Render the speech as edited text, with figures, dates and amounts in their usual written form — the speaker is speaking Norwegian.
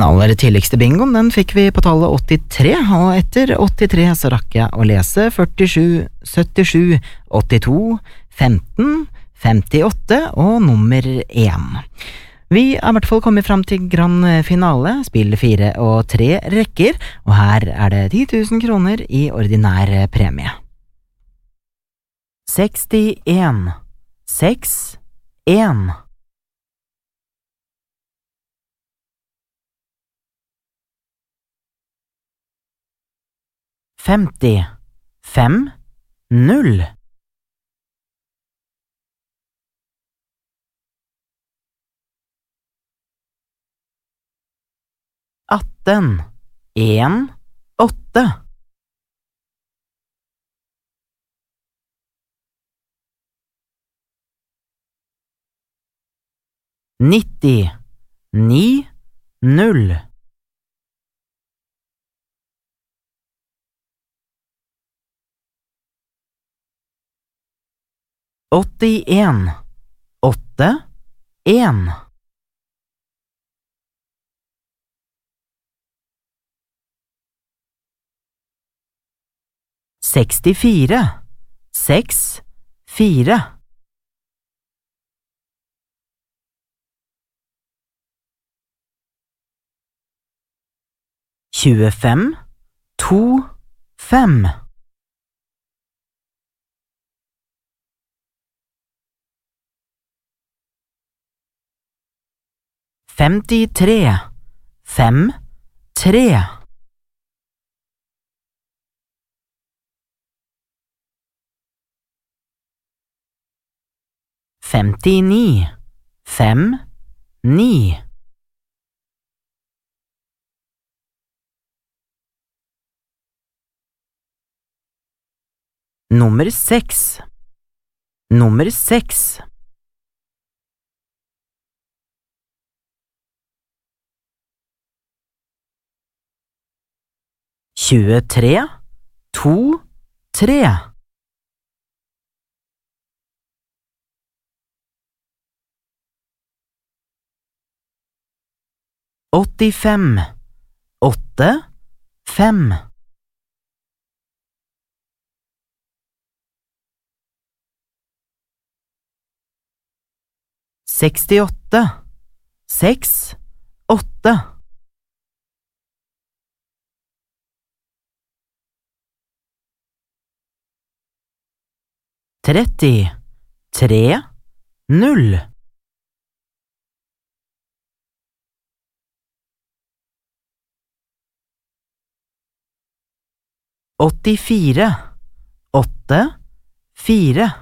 Den aller tidligste bingoen, den fikk vi på tallet 83, og etter 83 så rakk jeg å lese 47, 77, 82, 15, 58 og nummer 1. Vi er I hvert fall kommet fram til grand finale, spill 4 og 3 rekker, og her er det 10 000 kroner I ordinær premie. 61, 6, 1 50, 5, 0 18, 1, 8 90, 9, 0 81, 8, 1 64, 6, 4 25, 2, 5 53, 5, 3 59, 5, 9 Nummer 6 Nummer 6 23, 2, 3 85, 8, 5 68, 6, 8 30, 3, 0 84, 8, 4